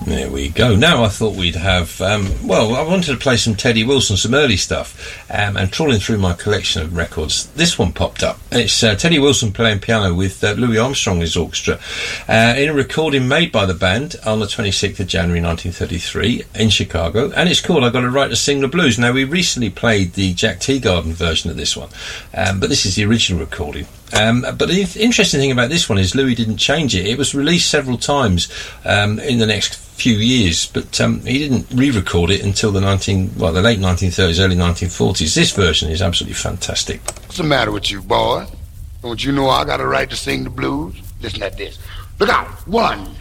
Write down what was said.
There we go. Now I thought we'd have, I wanted to play some Teddy Wilson, some early stuff, and trawling through my collection of records, this one popped up. It's Teddy Wilson playing piano with Louis Armstrong and his orchestra in a recording made by the band on the 26th of January 1933 in Chicago, and it's called I Gotta Write to Sing the Blues. Now, we recently played the Jack Teagarden version of this one, but this is the original recording. But the interesting thing about this one is Louis didn't change it. It was released several times in the next few years, but he didn't re-record it until the late 1930s, early 1940s. This version is absolutely fantastic. What's the matter with you, boy? Don't you know I got a right to sing the blues? Listen at this. Look out. 1,